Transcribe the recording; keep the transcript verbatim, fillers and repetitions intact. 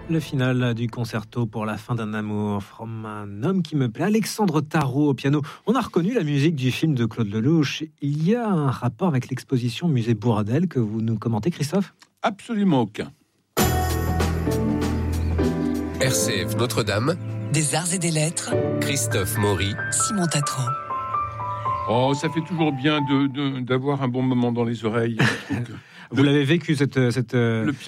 Le final du concerto pour la fin d'un amour, from un homme qui me plaît, Alexandre Tarot au piano. On a reconnu la musique du film de Claude Lelouch. Il y a un rapport avec l'exposition Musée Bourdelle que vous nous commentez, Christophe ? Absolument aucun. R C F Notre-Dame, des arts et des lettres, Christophe Maury, Simon Tatran. Oh, ça fait toujours bien de, de, d'avoir un bon moment dans les oreilles. Vous l'avez vécu, cette... cette... Le